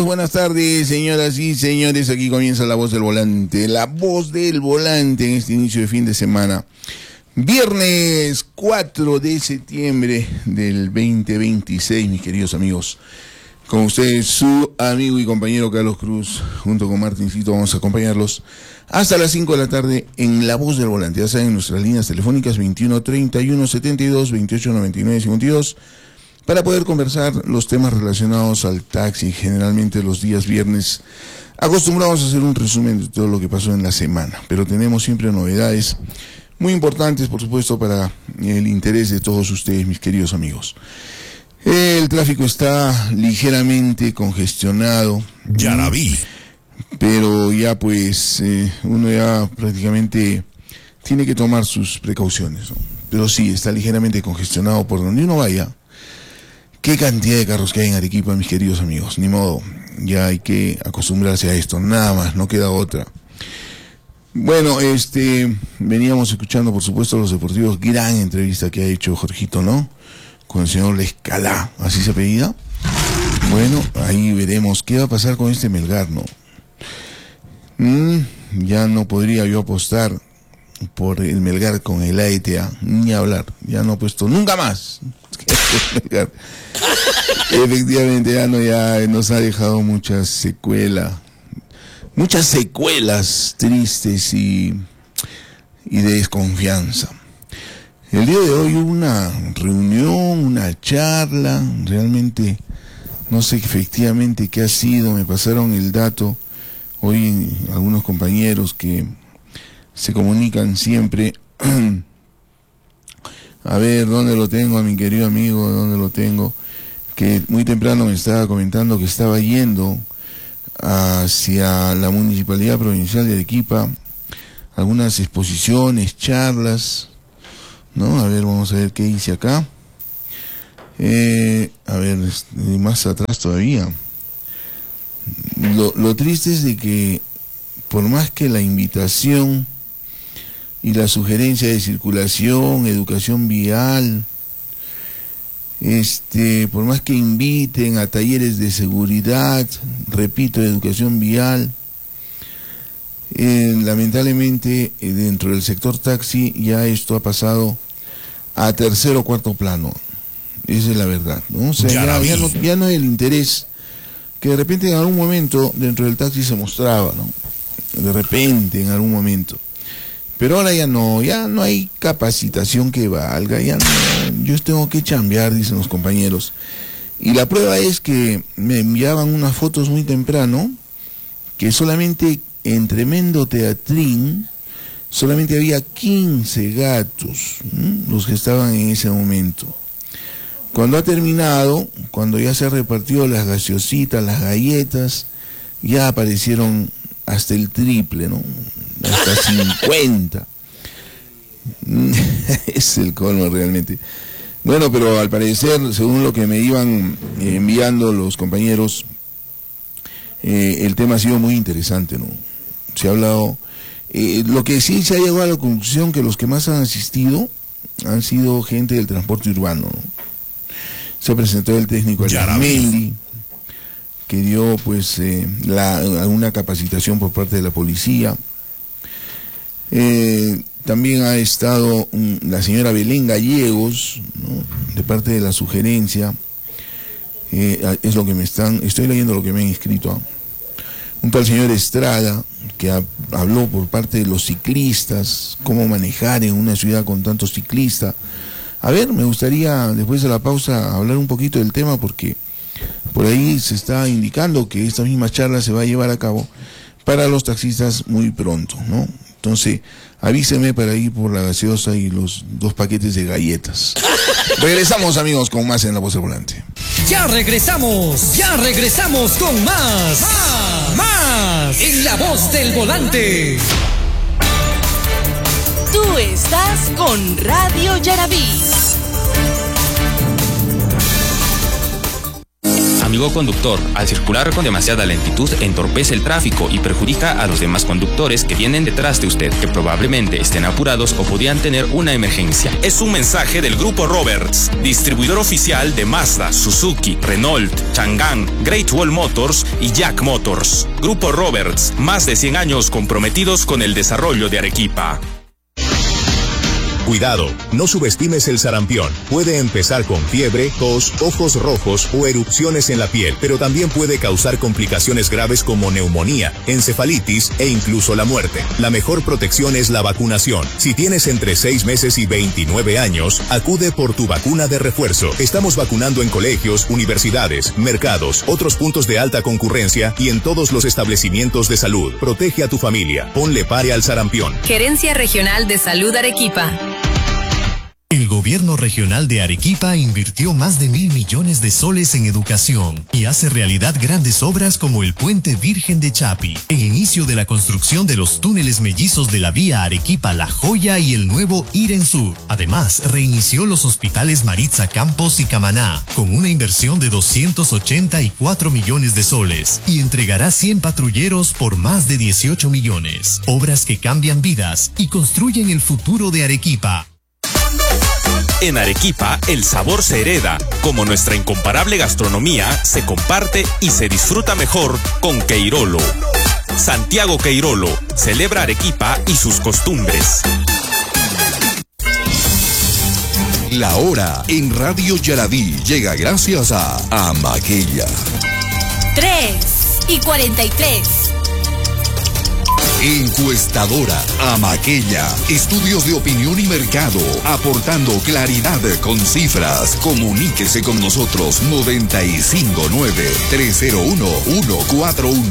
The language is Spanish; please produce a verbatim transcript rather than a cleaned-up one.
Buenas tardes, señoras y señores. Aquí comienza La Voz del Volante. La Voz del Volante en este inicio de fin de semana. Viernes cuatro de septiembre del veinte veintiséis, mis queridos amigos. Con ustedes, su amigo y compañero Carlos Cruz, junto con Martincito, vamos a acompañarlos hasta las cinco de la tarde en La Voz del Volante. Ya saben, nuestras líneas telefónicas veintiuno treinta y uno setenta y dos, veintiocho noventa y nueve cincuenta y dos, para poder conversar los temas relacionados al taxi. Generalmente los días viernes acostumbramos a hacer un resumen de todo lo que pasó en la semana, pero tenemos siempre novedades muy importantes, por supuesto, para el interés de todos ustedes, mis queridos amigos. El tráfico está ligeramente congestionado. Ya la vi. Pero ya pues eh, uno ya prácticamente tiene que tomar sus precauciones, ¿no? Pero sí, está ligeramente congestionado por donde uno vaya. Qué cantidad de carros que hay en Arequipa, mis queridos amigos. Ni modo, ya hay que acostumbrarse a esto, nada más, no queda otra. Bueno, este, veníamos escuchando, por supuesto, los deportivos. Gran entrevista que ha hecho Jorgito, ¿no? Con el señor Lescalá, así se apellida. Bueno, ahí veremos qué va a pasar con este Melgar, ¿no? Mm, ya no podría yo apostar por el Melgar con el A E T A, ni hablar. Ya no apuesto nunca más. Efectivamente, ya no, ya nos ha dejado muchas secuelas, muchas secuelas tristes y, y de desconfianza. El día de hoy hubo una reunión, una charla, realmente no sé efectivamente qué ha sido. Me pasaron el dato hoy algunos compañeros que se comunican siempre. A ver, ¿dónde lo tengo a mi querido amigo? ¿Dónde lo tengo? Que muy temprano me estaba comentando que estaba yendo hacia la Municipalidad Provincial de Arequipa, algunas exposiciones, charlas, ¿no? A ver, vamos a ver qué hice acá. Eh, a ver, más atrás todavía. Lo, lo triste es de que, por más que la invitación y la sugerencia de circulación, educación vial, este, por más que inviten a talleres de seguridad, repito, educación vial, eh, lamentablemente eh, dentro del sector taxi ya esto ha pasado a tercer o cuarto plano. Esa es la verdad, ¿no? O sea, ya, ya, ya, no, ya no hay el interés que de repente en algún momento dentro del taxi se mostraba, ¿no? De repente, en algún momento. Pero ahora ya no, ya no hay capacitación que valga, ya no, yo tengo que chambear, dicen los compañeros. Y la prueba es que me enviaban unas fotos muy temprano, que solamente en tremendo teatrín, solamente había quince gatos, ¿m? Los que estaban en ese momento. Cuando ha terminado, cuando ya se ha repartido las gaseositas, las galletas, ya aparecieron hasta el triple, ¿no? Hasta cincuenta. Es el colmo realmente. Bueno, pero al parecer, según lo que me iban eh, enviando los compañeros, eh, el tema ha sido muy interesante, ¿no? Se ha hablado, eh, lo que sí se ha llegado a la conclusión que los que más han asistido han sido gente del transporte urbano, ¿no? Se presentó el técnico Aramendi, que dio pues eh, la, una capacitación por parte de la policía. Eh, también ha estado um, la señora Belén Gallegos, ¿no? De parte de la sugerencia, eh, es lo que me están, estoy leyendo lo que me han escrito, ¿eh? Un tal señor Estrada, que ha, habló por parte de los ciclistas, cómo manejar en una ciudad con tantos ciclistas. A ver, me gustaría después de la pausa hablar un poquito del tema, porque por ahí se está indicando que esta misma charla se va a llevar a cabo para los taxistas muy pronto, ¿no? Entonces, avíseme para ir por la gaseosa y los dos paquetes de galletas. Regresamos, amigos, con más en La Voz del Volante. Ya regresamos, ya regresamos con más, más, más en La Voz del Volante. Tú estás con Radio Yarabí. Amigo conductor, al circular con demasiada lentitud entorpece el tráfico y perjudica a los demás conductores que vienen detrás de usted, que probablemente estén apurados o podrían tener una emergencia. Es un mensaje del Grupo Roberts, distribuidor oficial de Mazda, Suzuki, Renault, Chang'an, Great Wall Motors y Jack Motors. Grupo Roberts, más de cien años comprometidos con el desarrollo de Arequipa. Cuidado, no subestimes el sarampión. Puede empezar con fiebre, tos, ojos rojos o erupciones en la piel, pero también puede causar complicaciones graves como neumonía, encefalitis e incluso la muerte. La mejor protección es la vacunación. Si tienes entre seis meses y veintinueve años, acude por tu vacuna de refuerzo. Estamos vacunando en colegios, universidades, mercados, otros puntos de alta concurrencia y en todos los establecimientos de salud. Protege a tu familia. Ponle pare al sarampión. Gerencia Regional de Salud Arequipa. El gobierno regional de Arequipa invirtió más de mil millones de soles en educación y hace realidad grandes obras como el Puente Virgen de Chapi, el inicio de la construcción de los túneles mellizos de la vía Arequipa-La Joya y el nuevo Iren Sur. Además, reinició los hospitales Maritza Campos y Camaná con una inversión de doscientos ochenta y cuatro millones de soles y entregará cien patrulleros por más de dieciocho millones. Obras que cambian vidas y construyen el futuro de Arequipa. En Arequipa, el sabor se hereda, como nuestra incomparable gastronomía se comparte y se disfruta mejor con Queirolo. Santiago Queirolo celebra Arequipa y sus costumbres. La hora en Radio Yaraví llega gracias a Amaquella. tres y cuarenta y tres. Encuestadora Amaquella. Estudios de opinión y mercado, aportando claridad con cifras. Comuníquese con nosotros noventa y cinco nueve, tres cero uno, uno cuatro uno.